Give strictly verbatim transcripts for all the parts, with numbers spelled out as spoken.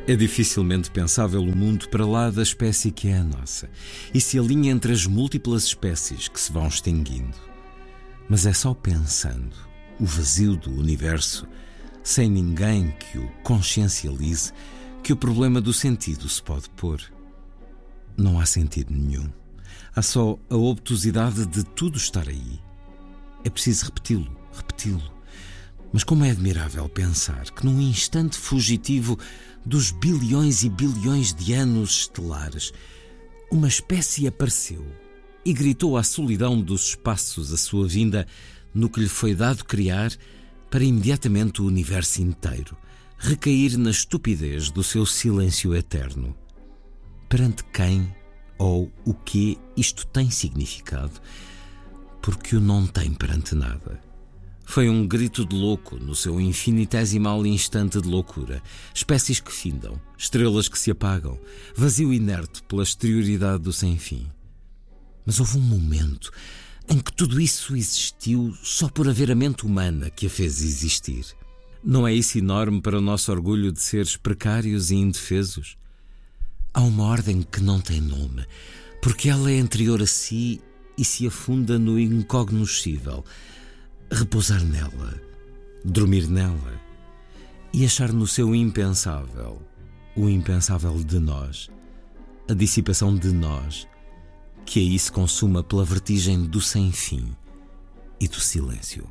É dificilmente pensável o mundo para lá da espécie que é a nossa e se alinha entre as múltiplas espécies que se vão extinguindo. Mas é só pensando o vazio do universo, sem ninguém que o consciencialize, que o problema do sentido se pode pôr. Não há sentido nenhum. Há só a obtusidade de tudo estar aí. É preciso repeti-lo, repeti-lo. Mas como é admirável pensar que num instante fugitivo dos bilhões e bilhões de anos estelares, uma espécie apareceu e gritou à solidão dos espaços a sua vinda no que lhe foi dado criar, para imediatamente o universo inteiro recair na estupidez do seu silêncio eterno. Perante quem ou o que isto tem significado? Porque o não tem perante nada. Foi um grito de louco no seu infinitesimal instante de loucura. Espécies que findam, estrelas que se apagam, vazio inerte pela exterioridade do sem-fim. Mas houve um momento em que tudo isso existiu só por haver a mente humana que a fez existir. Não é isso enorme para o nosso orgulho de seres precários e indefesos? Há uma ordem que não tem nome, porque ela é anterior a si e se afunda no incognoscível. Repousar nela, dormir nela e achar no seu impensável o impensável de nós, a dissipação de nós, que aí se consuma pela vertigem do sem-fim e do silêncio.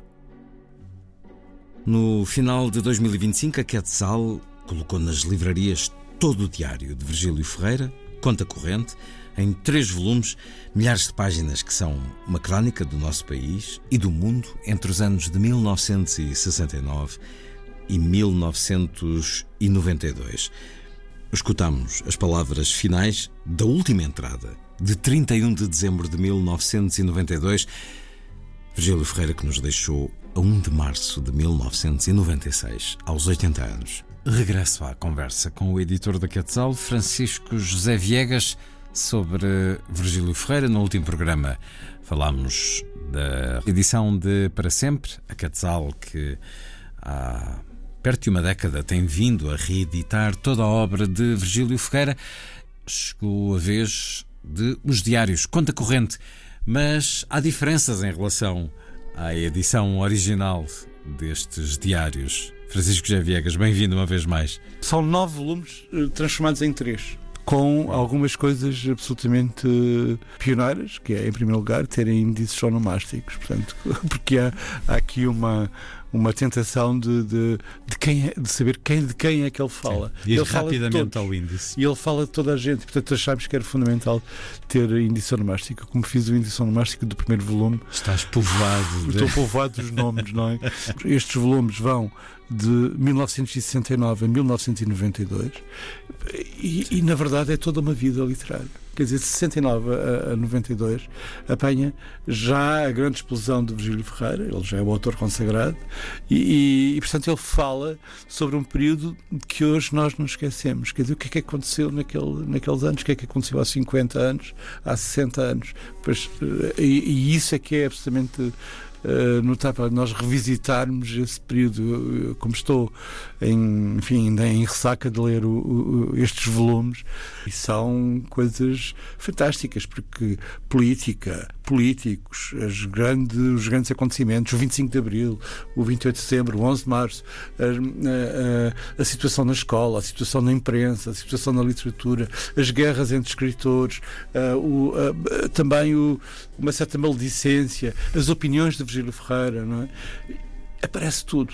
No final de dois mil e vinte e cinco, a Quetzal colocou nas livrarias todo o diário de Virgílio Ferreira, conta corrente, em três volumes, milhares de páginas que são uma crónica do nosso país e do mundo entre os anos de mil novecentos e sessenta e nove e mil novecentos e noventa e dois. Escutamos as palavras finais da última entrada, de trinta e um de dezembro de mil novecentos e noventa e dois, Virgílio Ferreira, que nos deixou a um de março de mil novecentos e noventa e seis, aos oitenta anos. Regresso à conversa com o editor da Quetzal, Francisco José Viegas, sobre Virgílio Ferreira. No último programa falámos da edição de Para Sempre, a Quetzal, que há perto de uma década tem vindo a reeditar toda a obra de Virgílio Ferreira. Chegou a vez de Os Diários, conta corrente, mas há diferenças em relação à edição original destes diários. Francisco José Viegas, bem-vindo uma vez mais. São nove volumes transformados em três, com algumas coisas absolutamente pioneiras, que é, em primeiro lugar, terem índices onomásticos, portanto, porque há, há aqui uma, uma tentação de, de, de, quem é, de saber quem, de quem é que ele fala. Sim, ir ele rapidamente fala ao índice. E ele fala de toda a gente, portanto achámos que era fundamental ter índice onomástico, como fiz o índice onomástico do primeiro volume. Estás povoado. Estou povoado dos nomes, não é? Estes volumes vão de mil novecentos e sessenta e nove a mil novecentos e noventa e dois e, e na verdade é toda uma vida literária. Quer dizer, de sessenta e nove a, a noventa e dois apanha já a grande explosão de Virgílio Ferreira, ele já é o autor consagrado, e, e, e portanto ele fala sobre um período que hoje nós não esquecemos. Quer dizer, o que é que aconteceu naquele, naqueles anos, o que é que aconteceu há cinquenta anos, há sessenta anos. Pois, e, e isso é que é absolutamente Uh, notável, nós revisitarmos esse período. Como estou em, enfim, ainda em ressaca de ler o, o, estes volumes, e são coisas fantásticas, porque política, políticos, as grandes, os grandes acontecimentos, o vinte e cinco de Abril, o vinte e oito de Setembro, o onze de Março, a, a, a situação na escola, a situação na imprensa, a situação na literatura, as guerras entre escritores, a, o, a, também o, uma certa maledicência, as opiniões de Virgílio Ferreira, não é? Aparece tudo.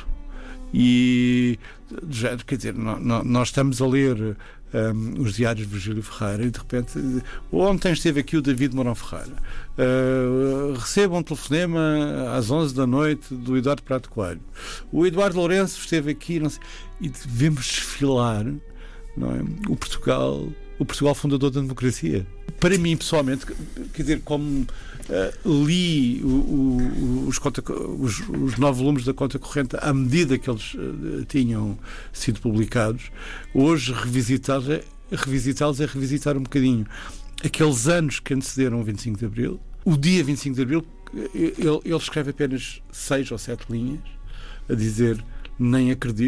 E, já, quer dizer, nós, nós estamos a ler Um, os diários de Virgílio Ferreira e de repente, ontem esteve aqui o David Mourão Ferreira, uh, recebo um telefonema às onze da noite do Eduardo Prato Coelho, o Eduardo Lourenço esteve aqui, não sei, e devemos desfilar, não é? o Portugal o Portugal fundador da democracia. Para mim, pessoalmente, quer dizer, como uh, li o, o, os, conta, os, os nove volumes da Conta Corrente à medida que eles uh, tinham sido publicados, hoje revisitá-los é, revisitá-los é revisitar um bocadinho aqueles anos que antecederam o vinte e cinco de Abril. O dia vinte e cinco de Abril, ele, ele escreve apenas seis ou sete linhas a dizer: nem acredito,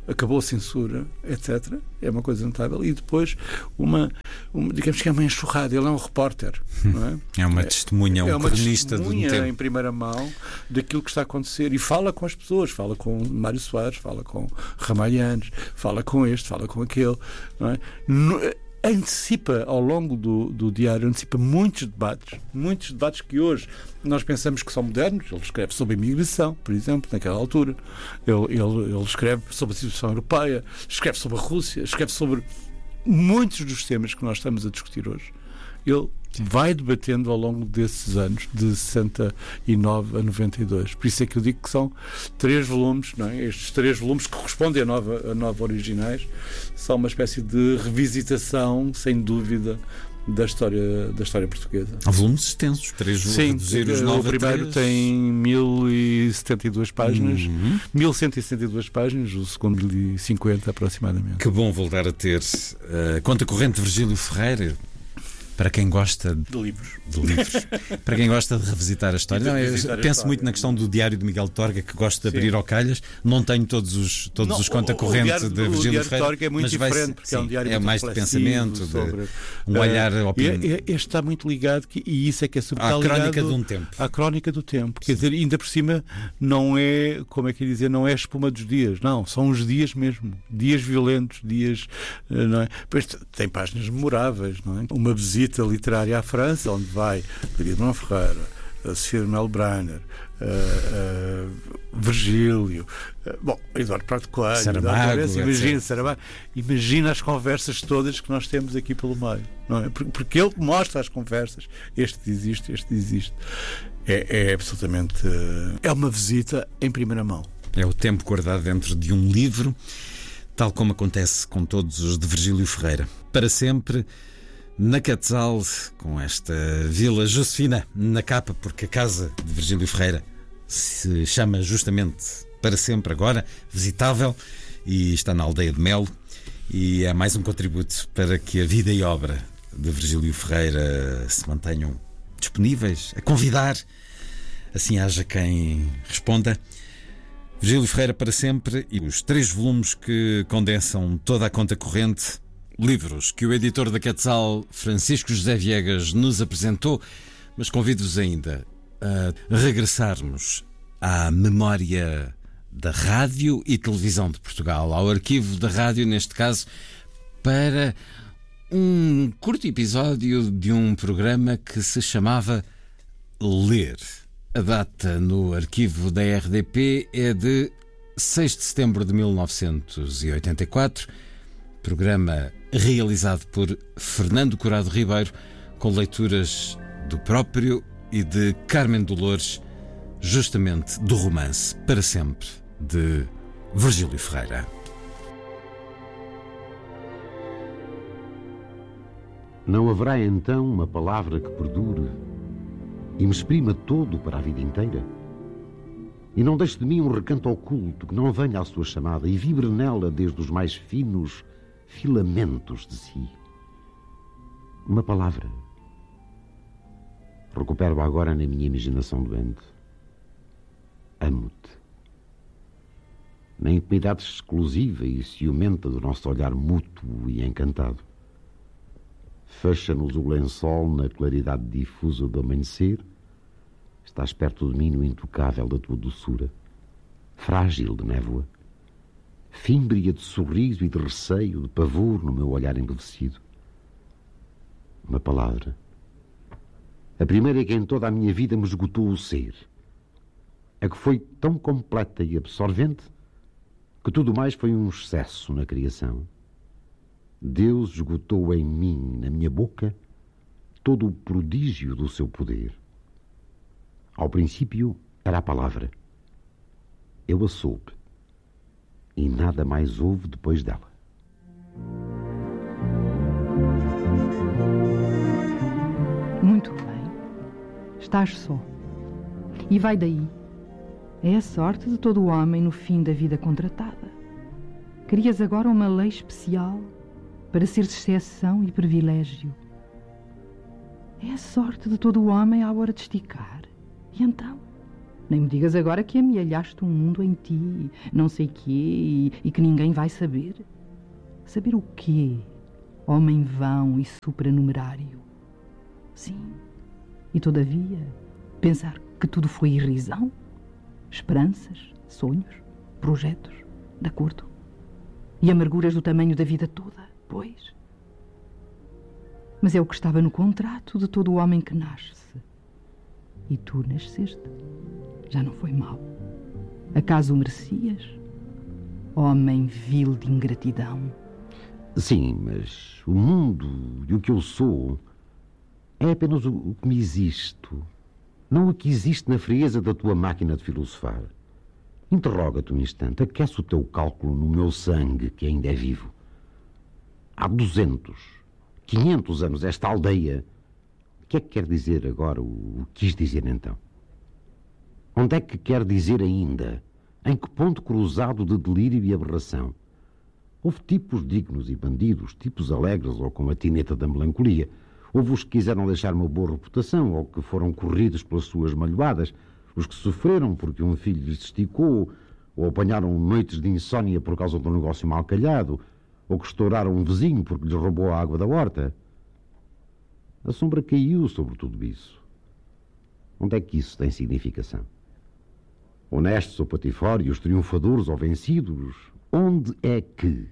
acabou a censura, etcétera. É uma coisa notável. E depois, uma, uma digamos que é uma enxurrada. Ele é um repórter, não é? É uma testemunha, um é uma cronista do tempo. em primeira mão daquilo que está a acontecer e fala com as pessoas, fala com Mário Soares, fala com Ramalhantes, fala com este, fala com aquele, não é? No, antecipa ao longo do, do diário, antecipa muitos debates, muitos debates que hoje nós pensamos que são modernos. Ele escreve sobre a imigração, por exemplo, naquela altura. Ele, ele, ele escreve sobre a situação europeia, escreve sobre a Rússia, escreve sobre muitos dos temas que nós estamos a discutir hoje. Ele Sim. vai debatendo ao longo desses anos, de sessenta e nove a noventa e dois. Por isso é que eu digo que são três volumes, não é? Estes três volumes que correspondem a nove, a nove originais, são uma espécie de revisitação, sem dúvida, da história, da história portuguesa. Há volumes extensos, três volumes. Sim, reduzir os nove o primeiro tem mil e setenta e duas páginas, uhum. mil cento e setenta e duas páginas, o segundo mil e cinquenta aproximadamente. Que bom voltar a ter uh, Conta Corrente de Virgílio Ferreira. Para quem gosta de, de livros, de livros. Para quem gosta de revisitar a história. De não, eu revisitar penso história. muito na questão do Diário de Miguel Torga, que gosto de abrir Sim. ao calhas. Não tenho todos os, todos não, os Conta o, Corrente o diário, de Virgílio Ferreira. O Diário Ferreira, de Torga é muito diferente, porque sim, é um diário é muito mais de pensamento, sobre, de um olhar uh, opinião. Este está muito ligado, que, e isso é que é sobre à crónica de um tempo. À crónica do tempo. Quer dizer, ainda por cima, não é, como é que ia dizer, não é espuma dos dias. Não, são os dias mesmo. Dias violentos, dias. Não é? Depois tem páginas memoráveis, não é? Uma visita literária à França, onde vai David Manuel Ferreira, Sofia de Melo Brainer, uh, uh, Virgílio, uh, bom, Eduardo Prado de Coelho, Saramago, imagina, Saramago, imagina as conversas todas que nós temos aqui pelo meio, não é? Porque ele mostra as conversas, este diz isto, este diz isto. É, é absolutamente. Uh, é uma visita em primeira mão. É o tempo guardado dentro de um livro, tal como acontece com todos os de Virgílio Ferreira. Para sempre. Na Quetzal, com esta Vila Josefina na capa, porque a casa de Virgílio Ferreira se chama justamente Para Sempre agora, visitável, e está na Aldeia de Melo, e é mais um contributo para que a vida e obra de Virgílio Ferreira se mantenham disponíveis, a convidar, assim haja quem responda. Virgílio Ferreira Para Sempre, e os três volumes que condensam toda a conta corrente. Livros que o editor da Quetzal, Francisco José Viegas, nos apresentou, mas convido-vos ainda a regressarmos à memória da rádio e televisão de Portugal, ao arquivo da rádio, neste caso, para um curto episódio de um programa que se chamava Ler. A data no arquivo da R D P é de seis de setembro de mil novecentos e oitenta e quatro, programa realizado por Fernando Corrado Ribeiro, com leituras do próprio e de Carmen Dolores, justamente do romance Para Sempre, de Virgílio Ferreira. Não haverá então uma palavra que perdure e me exprima todo para a vida inteira? E não deixe de mim um recanto oculto que não venha à sua chamada e vibre nela desde os mais finos filamentos de si? Uma palavra. Recupero-a agora na minha imaginação doente. Amo-te. Na intimidade exclusiva e ciumenta do nosso olhar mútuo e encantado. Fecha-nos o lençol na claridade difusa do amanhecer. Estás perto de mim no intocável da tua doçura, frágil de névoa, fímbria de sorriso e de receio, de pavor no meu olhar embevecido. Uma palavra. A primeira que em toda a minha vida me esgotou o ser. A que foi tão completa e absorvente que tudo mais foi um excesso na criação. Deus esgotou em mim, na minha boca, todo o prodígio do seu poder. Ao princípio era a palavra. Eu a soube. E nada mais houve depois dela. Muito bem. Estás só. E vai daí. É a sorte de todo o homem no fim da vida contratada. Crias agora uma lei especial para ser exceção e privilégio. É a sorte de todo o homem à hora de esticar. E então? Nem me digas agora que amealhaste um mundo em ti, não sei quê, e, e que ninguém vai saber. Saber o quê? Homem vão e supranumerário. Sim, e todavia, pensar que tudo foi irrisão? Esperanças, sonhos, projetos, de acordo. E amarguras do tamanho da vida toda, pois. Mas é o que estava no contrato de todo o homem que nasce. E tu nasceste. Já não foi mal. Acaso o merecias? Homem vil de ingratidão. Sim, mas o mundo e o que eu sou é apenas o que me existo, não o que existe na frieza da tua máquina de filosofar. Interroga-te um instante, aquece o teu cálculo no meu sangue, que ainda é vivo. Há duzentos, quinhentos anos, esta aldeia. O que é que quer dizer agora o que quis dizer então? Onde é que quer dizer ainda? Em que ponto cruzado de delírio e aberração? Houve tipos dignos e bandidos, tipos alegres ou com a tineta da melancolia. Houve os que quiseram deixar uma boa reputação ou que foram corridos pelas suas malhoadas, os que sofreram porque um filho lhes esticou, ou apanharam noites de insónia por causa de um negócio mal calhado, ou que estouraram um vizinho porque lhes roubou a água da horta. A sombra caiu sobre tudo isso. Onde é que isso tem significação? Honestos ou patifórios, triunfadores ou vencidos, onde é que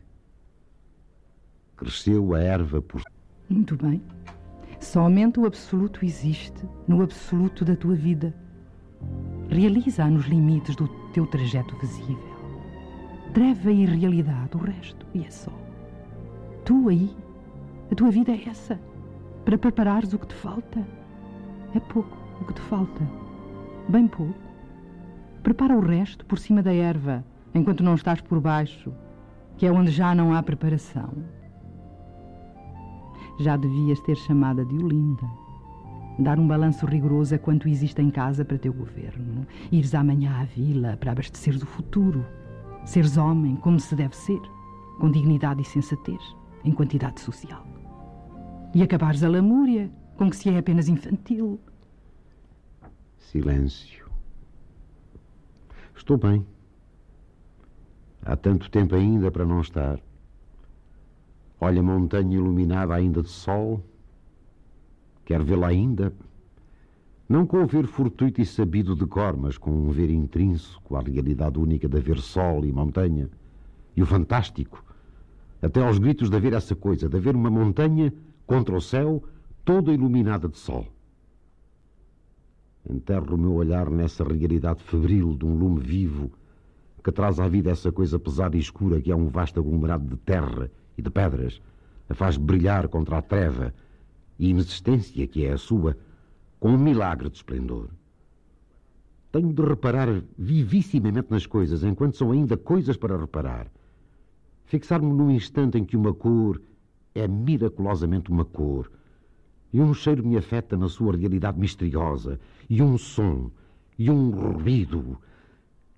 cresceu a erva por... Muito bem. Somente o absoluto existe no absoluto da tua vida. Realiza nos limites do teu trajeto visível. Treva e realidade o resto, e é só. Tu aí, a tua vida é essa. Para preparares o que te falta. É pouco o que te falta. Bem pouco. Prepara o resto por cima da erva, enquanto não estás por baixo, que é onde já não há preparação. Já devias ter chamada de Olinda. Dar um balanço rigoroso a quanto existe em casa para teu governo. Ires amanhã à vila para abasteceres o futuro. Seres homem como se deve ser, com dignidade e sensatez, em quantidade social. E acabares a lamúria, com que se é apenas infantil. Silêncio. Estou bem. Há tanto tempo ainda para não estar. Olha a montanha iluminada ainda de sol. Quero vê-la ainda. Não com o ver fortuito e sabido de cor, mas com um ver intrínseco à realidade única de haver sol e montanha. E o fantástico. Até aos gritos de haver essa coisa, de haver uma montanha contra o céu, toda iluminada de sol. Enterro o meu olhar nessa realidade febril de um lume vivo que traz à vida essa coisa pesada e escura que é um vasto aglomerado de terra e de pedras, a faz brilhar contra a treva e inexistência que é a sua, com um milagre de esplendor. Tenho de reparar vivissimamente nas coisas, enquanto são ainda coisas para reparar. Fixar-me num instante em que uma cor é miraculosamente uma cor, e um cheiro me afeta na sua realidade misteriosa, e um som, e um ruído,